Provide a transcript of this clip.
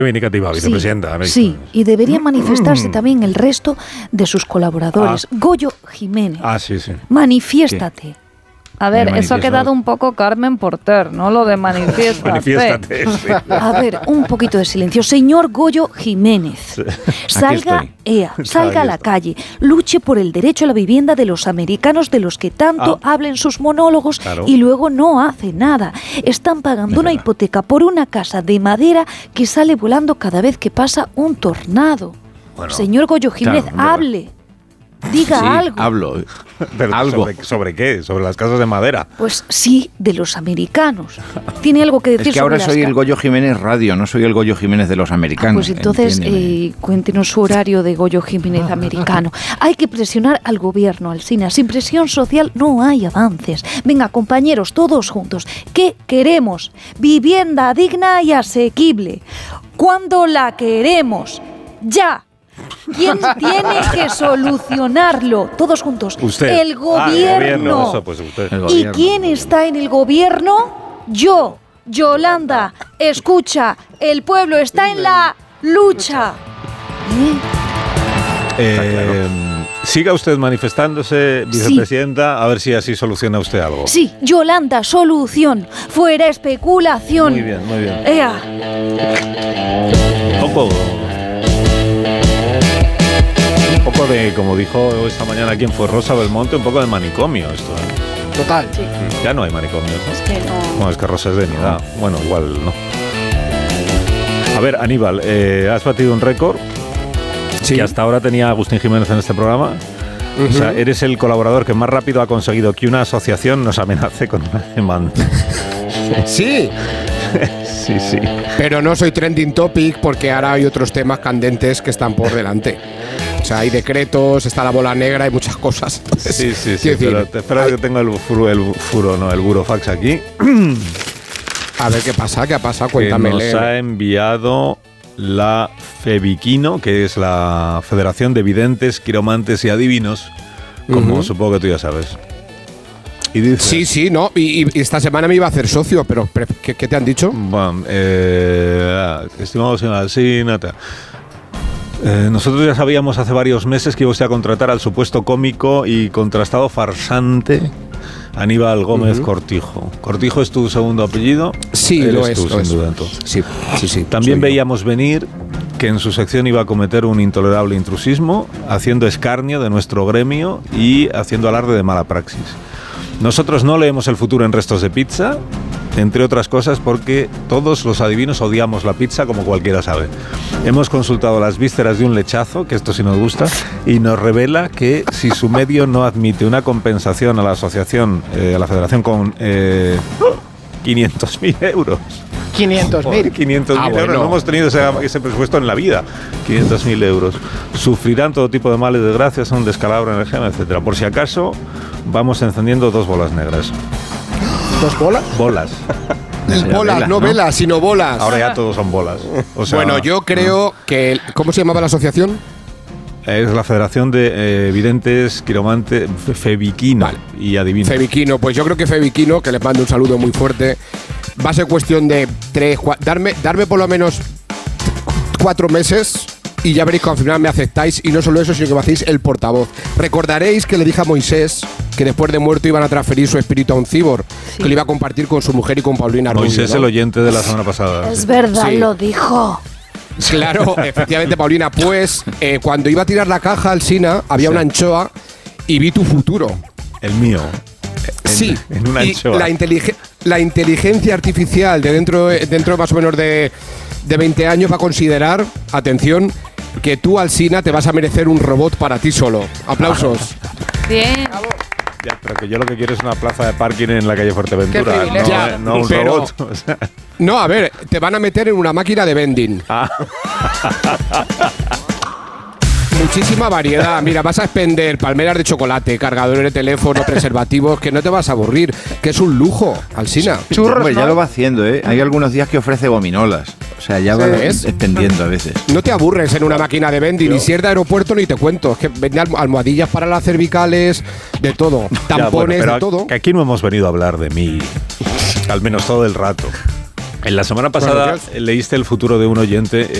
Reivindicativa, vicepresidenta. Sí, y debería manifestarse también el resto de sus colaboradores. Goyo Jiménez. Sí. Manifiéstate. Sí. A ver, eso ha quedado un poco Carmen Porter, ¿no? Lo de manifiéstate. Manifiéstate, sí. A ver, un poquito de silencio. Señor Goyo Jiménez, salga a la calle, luche por el derecho a la vivienda de los americanos de los que tanto hablen sus monólogos y luego no hace nada. Están pagando una hipoteca por una casa de madera que sale volando cada vez que pasa un tornado. Bueno, señor Goyo Jiménez, hable. Diga algo. Hablo. Pero ¿algo? ¿Sobre qué? ¿Sobre las casas de madera? Pues sí, de los americanos. ¿Tiene algo que decir sobre Es que ahora soy el Goyo Jiménez Radio, no soy el Goyo Jiménez de los americanos. Pues entonces cuéntenos su horario de Goyo Jiménez americano. Hay que presionar al gobierno, Alsina. Sin presión social no hay avances. Venga, compañeros, todos juntos. ¿Qué queremos? Vivienda digna y asequible. ¿Cuándo la queremos? ¡Ya! ¿Quién tiene que solucionarlo? Todos juntos. Usted. El gobierno. Eso, pues usted. ¿Y quién está en el gobierno? Yo, Yolanda. Escucha, el pueblo está en la lucha. Siga usted manifestándose, vicepresidenta, a ver si así soluciona usted algo. Sí, Yolanda, solución. Fuera especulación. Muy bien, muy bien. ¡Ea! Un poco de, como dijo esta mañana quien fue Rosa Belmonte, un poco de manicomio esto, ¿eh? Total. Sí. Ya no hay manicomio, ¿no? Es que no. Bueno, es que Rosa es de mi edad. Bueno, igual no. A ver, Aníbal, has batido un récord que hasta ahora tenía Agustín Jiménez en este programa. O sea, eres el colaborador que más rápido ha conseguido que una asociación nos amenace con una demanda. Sí. Sí. Pero no soy trending topic porque ahora hay otros temas candentes que están por delante. O sea, hay decretos, está la bola negra, hay muchas cosas. Entonces, sí. Pero te espero que tengo el burofax aquí. A ver qué pasa, cuéntame. Que nos ha enviado la FEVIQUINO, que es la Federación de Videntes, Quiromantes y Adivinos, como supongo que tú ya sabes. Y dice, sí, no, y esta semana me iba a hacer socio, pero ¿qué te han dicho? Bueno, estimado señor Alsina, nosotros ya sabíamos hace varios meses que iba usted a contratar al supuesto cómico y contrastado farsante Aníbal Gómez Cortijo. ¿Cortijo es tu segundo apellido? Sí, Eres lo es. Tú, sin duda, entonces. Sí. También veíamos venir que en su sección iba a cometer un intolerable intrusismo, haciendo escarnio de nuestro gremio y haciendo alarde de mala praxis. Nosotros no leemos el futuro en restos de pizza, entre otras cosas porque todos los adivinos odiamos la pizza, como cualquiera sabe. Hemos consultado las vísceras de un lechazo, que esto sí nos gusta, y nos revela que si su medio no admite una compensación a la asociación, a la federación con 500.000 euros. 500.000. 500.000 euros. Bueno. No hemos tenido ese presupuesto en la vida. 500.000 euros. Sufrirán todo tipo de males, desgracias, un descalabro en el gen, etcétera. Por si acaso, vamos encendiendo 2 bolas negras. ¿2 bolas? Bolas. Bolas, no velas, sino bolas. Ahora ya todos son bolas. O sea, bueno, yo creo que... ¿Cómo se llamaba la asociación? Es la Federación de Videntes, Quiromantes, FEVIQUINO y Adivinos. FEVIQUINO, pues yo creo que FEVIQUINO, que les mando un saludo muy fuerte, va a ser cuestión de 3, 4, darme por lo menos 4 meses y ya veréis que al final me aceptáis, y no solo eso, sino que me hacéis el portavoz. Recordaréis que le dije a Moisés que después de muerto iban a transferir su espíritu a un cíbor, que lo iba a compartir con su mujer y con Paulina Rubio. Moisés, ¿no? El oyente de la semana pasada. Es verdad, sí. Lo dijo. Claro, efectivamente, Paulina. Pues cuando iba a tirar la caja al Sina, había una anchoa y vi tu futuro. El mío. Sí, en una anchoa. La inteligencia artificial de dentro más o menos de 20 años va a considerar, atención, que tú, Alsina, te vas a merecer un robot para ti solo. Aplausos. Bien. Ya, pero que yo lo que quiero es una plaza de parking en la calle Fuerteventura, no un robot. O sea. No, a ver, te van a meter en una máquina de vending. Muchísima variedad. Mira, vas a expender palmeras de chocolate, cargadores de teléfono, preservativos, que no te vas a aburrir, que es un lujo, Alsina. Churros, hombre, ya lo va haciendo, ¿eh? Hay algunos días que ofrece gominolas. O sea, ya va extendiendo a veces. No te aburres en una máquina de vending, y si es de aeropuerto ni te cuento. Es que vende almohadillas para las cervicales, de todo. Tampones, pero de todo. Que aquí no hemos venido a hablar de mí, al menos todo el rato. En la semana pasada leíste el futuro de un oyente